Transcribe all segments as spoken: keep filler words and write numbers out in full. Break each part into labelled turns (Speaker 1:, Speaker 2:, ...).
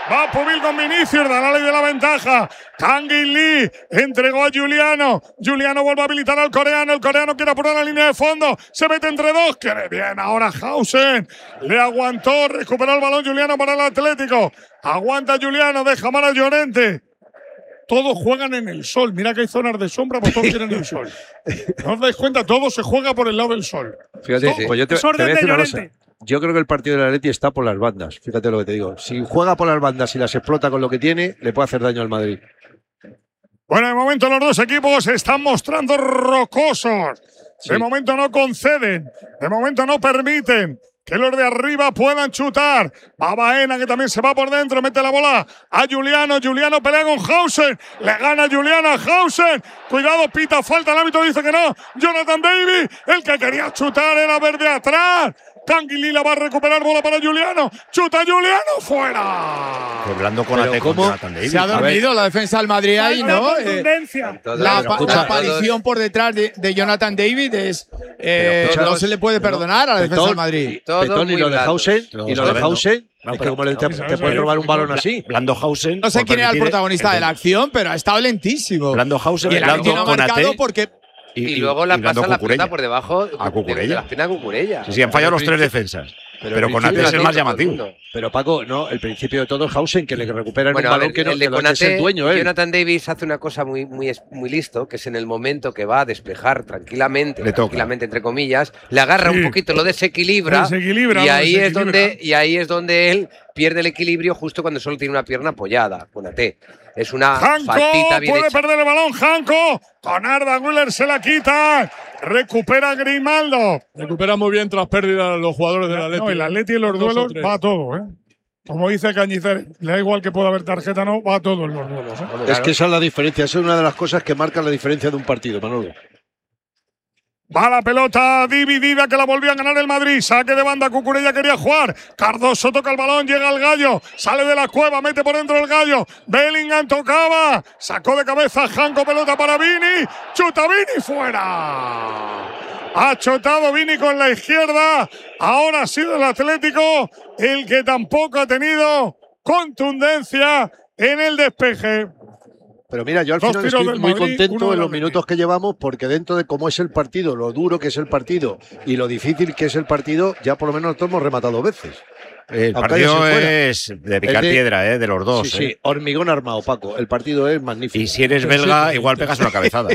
Speaker 1: Va Pubil con Vinicius, da la ley de la ventaja. Kang In Lee entregó a Giuliano. Giuliano vuelve a habilitar al coreano. El coreano quiere apurar la línea de fondo. Se mete entre dos. Quiere bien ahora Hausen. Le aguantó. Recuperó el balón Giuliano para el Atlético. Aguanta Giuliano. Deja mal a Llorente. Todos juegan en el sol. Mira que hay zonas de sombra, pues todos quieren el sol. ¿No os dais cuenta? Todo se juega por el lado del sol.
Speaker 2: Fíjate, sí. Pues yo te, te voy a decir una cosa. Yo creo que el partido de la Atleti está por las bandas. Fíjate lo que te digo. Si juega por las bandas y las explota con lo que tiene, le puede hacer daño al Madrid.
Speaker 1: Bueno, de momento los dos equipos se están mostrando rocosos. Sí. De momento no conceden. De momento no permiten que los de arriba puedan chutar. Va Baena, que también se va por dentro, mete la bola a Giuliano. Giuliano pelea con Hausen. Le gana Giuliano a Hausen. Cuidado, pita falta. El árbitro dice que no. Jonathan David, el que quería chutar era verde atrás. Kang In Lee la va a recuperar, bola para Giuliano. Chuta Giuliano, fuera.
Speaker 3: Hablando con Ate con Jonathan David.
Speaker 4: Se ha dormido la defensa del Madrid ahí, ¿no? Eh, la, la, la aparición por detrás de, de Jonathan David es eh, no se le puede perdonar a la defensa del Madrid.
Speaker 2: Petón y lo de Hausen. Y lo de Hausen. No, es que como le te, te puedes robar un balón así.
Speaker 3: Blando Hausen.
Speaker 4: No sé quién era el protagonista de la acción, pero ha estado lentísimo.
Speaker 3: Blando Hausen.
Speaker 4: Y el árbitro no ha marcado porque.
Speaker 5: Y, y luego la pasa la pelota por debajo
Speaker 3: a
Speaker 5: de, de las piernas de Cucurella.
Speaker 3: Sí, sí, han fallado los tres defensas. Pero, pero Konaté es el más llamativo.
Speaker 2: Pero Paco, no, el principio de todo es Hausen, que le recupera
Speaker 5: bueno,
Speaker 2: un balón
Speaker 5: ver,
Speaker 2: que no
Speaker 5: el de
Speaker 2: que
Speaker 5: Konaté,
Speaker 2: es el dueño. ¿eh?
Speaker 5: Jonathan Davis hace una cosa muy, muy, muy listo, que es en el momento que va a despejar tranquilamente,
Speaker 3: le
Speaker 5: tranquilamente entre comillas, le agarra sí. un poquito, lo desequilibra,
Speaker 1: desequilibra
Speaker 5: y ahí
Speaker 1: desequilibra.
Speaker 5: es donde y ahí es donde él pierde el equilibrio justo cuando solo tiene una pierna apoyada. Konaté. Es una
Speaker 1: Janko
Speaker 5: faltita bien
Speaker 1: puede
Speaker 5: hecha.
Speaker 1: perder el balón, Janko. Con Arda Güler se la quita. Recupera Grimaldo.
Speaker 6: Recupera muy bien tras pérdida los jugadores del Atleti.
Speaker 1: No, el Atleti en los duelos va a todo, ¿eh? Como dice Cañizares, le da igual que pueda haber tarjeta, no, va a todo en los duelos. ¿eh?
Speaker 2: Es que esa es la diferencia, esa es una de las cosas que marcan la diferencia de un partido, Manolo.
Speaker 1: Va la pelota dividida que la volvió a ganar el Madrid. Saque de banda, Cucurella quería jugar. Cardoso toca el balón, llega el Gallo. Sale de la cueva, mete por dentro el Gallo. Bellingham tocaba. Sacó de cabeza Janko, pelota para Vini. Chuta Vini, fuera. Ha chotado Vini con la izquierda. Ahora ha sido el Atlético el que tampoco ha tenido contundencia en el despeje.
Speaker 2: Pero mira, yo al final estoy muy Madrid, contento en los minutos que llevamos porque dentro de cómo es el partido, lo duro que es el partido y lo difícil que es el partido, ya por lo menos nosotros hemos rematado veces.
Speaker 3: El partido es de picar
Speaker 2: de,
Speaker 3: piedra, ¿eh? De los dos.
Speaker 2: Sí,
Speaker 3: ¿eh?
Speaker 2: sí, hormigón armado, Paco. El partido es magnífico.
Speaker 3: Y si eres belga, igual pegas una cabezada.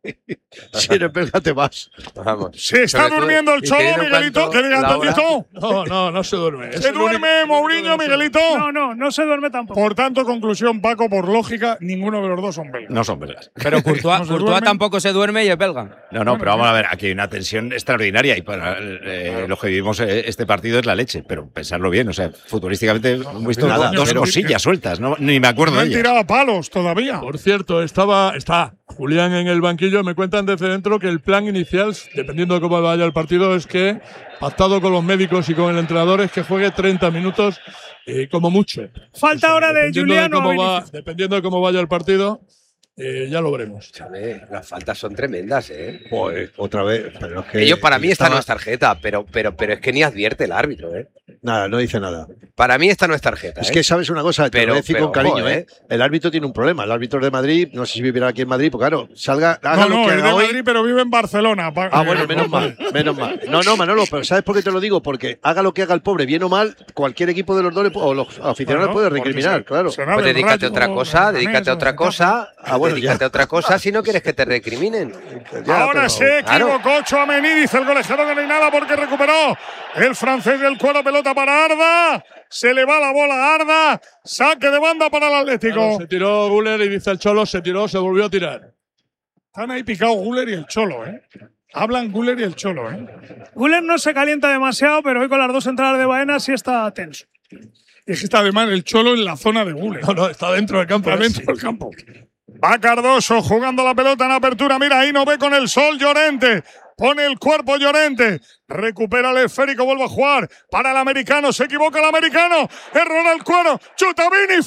Speaker 2: Si eres belga, te vas.
Speaker 5: Vamos.
Speaker 1: Se está durmiendo el Cholo, Miguelito. ¿Qué diga Antonito?
Speaker 6: No, no, no se duerme.
Speaker 1: ¿Se duerme Mourinho, Miguelito?
Speaker 7: No, no, no se duerme tampoco.
Speaker 1: Por tanto, conclusión, Paco, por lógica, ninguno de los dos son belgas.
Speaker 3: No son belgas.
Speaker 8: Pero Courtois, no Courtois tampoco se duerme y es belga.
Speaker 3: No, no, pero vamos a ver, aquí hay una tensión extraordinaria y para eh, los que vivimos este partido es la leche, pero pensarlo bien, o sea, futurísticamente hemos visto nada, dos no, cosillas sueltas, no, ni me acuerdo
Speaker 1: no
Speaker 3: de ellas.
Speaker 1: No han tirado palos todavía.
Speaker 6: Por cierto, estaba, está Julián en el banquillo, me cuentan desde dentro que el plan inicial, dependiendo de cómo vaya el partido, es que, pactado con los médicos y con el entrenador, es que juegue treinta minutos eh, como mucho.
Speaker 7: Falta ahora o sea, de Giuliano.
Speaker 6: De cómo va, dependiendo de cómo vaya el partido, eh, ya lo veremos.
Speaker 5: Chale, las faltas son tremendas, ¿eh?
Speaker 2: Joder, otra vez. Pero es que
Speaker 5: Ellos, para mí,
Speaker 2: estaba...
Speaker 5: esta no es tarjeta, pero, pero, pero es que ni advierte el árbitro, ¿eh?
Speaker 2: Nada, no dice nada.
Speaker 5: Para mí esta no es tarjeta.
Speaker 2: Es
Speaker 5: ¿eh?
Speaker 2: que sabes una cosa, te
Speaker 5: pero,
Speaker 2: lo voy a decir
Speaker 5: pero,
Speaker 2: con cariño,
Speaker 5: ojo,
Speaker 2: ¿eh? El árbitro tiene un problema. El árbitro de Madrid, no sé si vivirá aquí en Madrid, porque claro, salga, haga
Speaker 1: no,
Speaker 2: lo
Speaker 1: no,
Speaker 2: que
Speaker 1: es
Speaker 2: haga
Speaker 1: de
Speaker 2: hoy.
Speaker 1: Madrid, pero vive en Barcelona.
Speaker 2: Ah, bueno, menos mal, menos mal. No, no, Manolo, pero ¿sabes por qué te lo digo? Porque haga lo que haga el pobre, bien o mal, cualquier equipo de los dos le, o los aficionados bueno, puede recriminar, se, claro.
Speaker 5: Pues dedícate a otra cosa, dedícate a otra cosa,
Speaker 2: ah, bueno,
Speaker 5: dedícate a otra cosa si no quieres que te recriminen.
Speaker 1: Ya, Ahora pero, se equivocó claro. Tchouaméni, dice el colegiado que no hay nada porque recuperó el francés del cuero, pelota para Arda. Se le va la bola a Arda. Saque de banda para el Atlético.
Speaker 6: Claro, se tiró Güler y dice el Cholo, se tiró, se volvió a tirar.
Speaker 1: Están ahí picados Güler y el Cholo, ¿eh? Hablan Güler y el Cholo, ¿eh?
Speaker 7: Güler no se calienta demasiado, pero hoy con las dos entradas de Baena sí está tenso.
Speaker 1: Y es que está además el Cholo en la zona de Güler.
Speaker 6: No, no, está dentro del campo.
Speaker 1: Está dentro del campo. Va Cardoso jugando la pelota en apertura. Mira, ahí no ve con el sol Llorente. Pone el cuerpo Llorente. Recupera el esférico, vuelve a jugar para el americano. Se equivoca el americano. Error al cuero. Chuta Vini,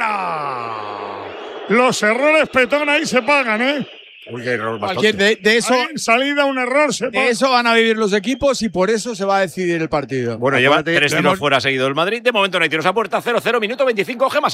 Speaker 1: fuera. Los errores Petón ahí se pagan, ¿eh?
Speaker 3: Uy, qué error
Speaker 4: Cualquier de, de eso
Speaker 1: en salida un error se paga.
Speaker 4: De eso van a vivir los equipos y por eso se va a decidir el partido.
Speaker 3: Bueno, lleva tres tiros fuera seguido el Madrid. De momento no hay tiros a puerta. cero cero, minuto veinticinco. Gemas.